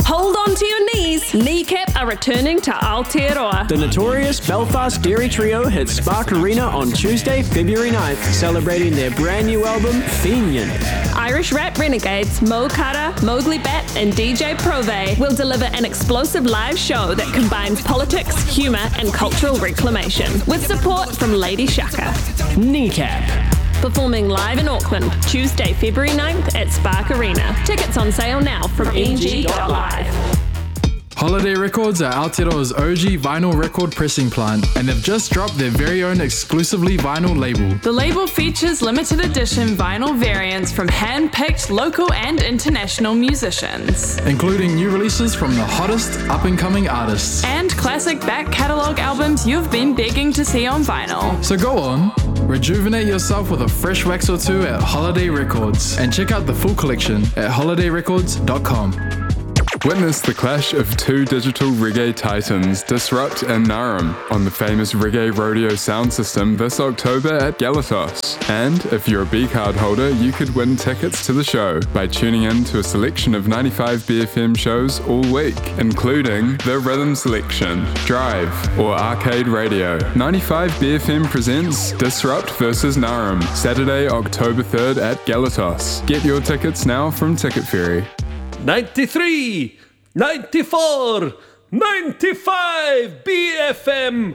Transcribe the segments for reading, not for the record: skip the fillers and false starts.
Hold on to your knees. Kneecap are returning to Aotearoa. The notorious Belfast Dairy Trio hits Spark Arena on Tuesday, February 9th, celebrating their brand new album, Fenian. Irish rap renegades Mo Kara, Mowgli Bat, and DJ Prove will deliver an explosive live show that combines politics, humour, and cultural reclamation, with support from Lady Shaka. Kneecap. Performing live in Auckland, Tuesday, February 9th at Spark Arena. Tickets on sale now from ng.live. Holiday Records are Aotearoa's OG vinyl record pressing plant, and they've just dropped their very own exclusively vinyl label. The label features limited edition vinyl variants from hand-picked local and international musicians, Including new releases from the hottest up-and-coming artists. and classic back catalogue albums you've been begging to see on vinyl. So go on, rejuvenate yourself with a fresh wax or two at Holiday Records, and check out the full collection at holidayrecords.com. Witness the clash of two digital reggae titans, Disrupt and Narum, on the famous Reggae Rodeo sound system this October at Galatos. And if you're a B-card holder, you could win tickets to the show by tuning in to a selection of 95BFM shows all week, including The Rhythm Selection, Drive, or Arcade Radio. 95BFM presents Disrupt vs. Narum, Saturday, October 3rd at Galatos. Get your tickets now from Ticket Ferry. 93, 94, 95 BFM.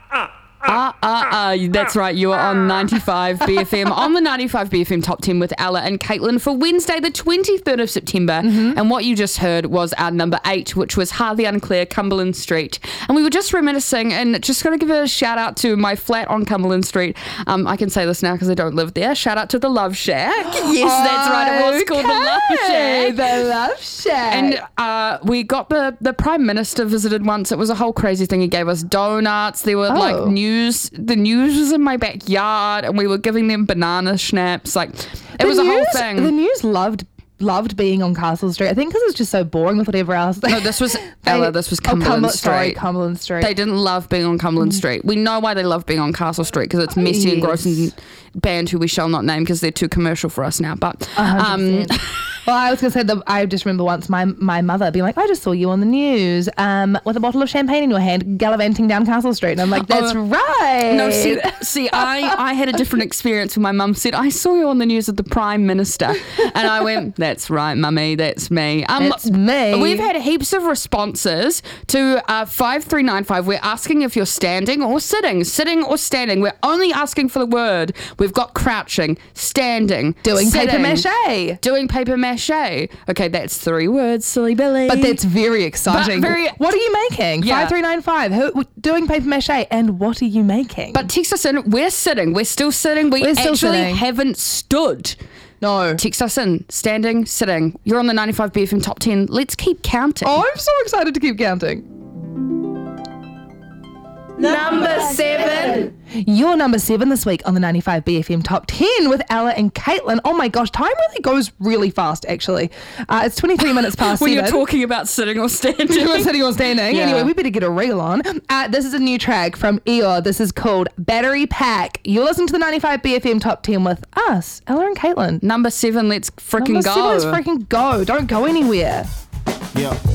That's right, you are on 95 BFM, on the 95 BFM Top 10 with Ella and Caitlin for Wednesday the 23rd of September. And what you just heard was our number 8, which was Harvey Unclear, Cumberland Street. And we were just reminiscing, and just got to give a shout out to my flat on Cumberland Street. I can say this now because I don't live there. Shout out to the Love Shack. Yes, that's right, it was called the Love Shack. The Love Shack. And we got the Prime Minister visited once. It was a whole crazy thing. He gave us donuts. There were like the news was in my backyard, and we were giving them banana schnapps. Like, it was a whole thing. The news loved being on Castle Street. I think because it was just so boring with whatever else. No, this was Ella. This was Cumberland Street. Sorry, Cumberland Street. They didn't love being on Cumberland Street. We know why they love being on Castle Street, because it's messy and gross, and band who we shall not name because they're too commercial for us now. But well, I was going to say I just remember once my mother being like, I just saw you on the news with a bottle of champagne in your hand gallivanting down Castle Street. And I'm like, that's right. No, see, I had a different experience when my mum said, I saw you on the news with the Prime Minister. And I went, that's right, Mummy, that's me. That's me. We've had heaps of responses to 5395. We're asking if you're standing or sitting. Sitting or standing. We're only asking for the word. We've got crouching, standing, doing sitting, paper mache. Doing paper mache. Okay, that's 3 words, silly Billy. But that's very exciting. What are you making? Yeah. 5395. Who doing paper mache, and what are you making? But text us in. We're sitting. We're still sitting. We're still actually sitting. haven't stood. No. Text us in. Standing, sitting. You're on the 95 BFM Top 10. Let's keep counting. Oh, I'm so excited to keep counting. Number 7. You're number 7 this week on the 95 BFM Top 10 with Ella and Caitlin. Oh my gosh, time really goes really fast, actually. It's 23 minutes past 7. When you're talking about sitting or standing. Sitting or standing. Yeah. Anyway, we better get a reel on. This is a new track from Eeyore. This is called Battery Pack. You're listening to the 95 BFM Top 10 with us, Ella and Caitlin. Number 7, let's freaking go. Number 7, let's freaking go. Don't go anywhere. Yeah.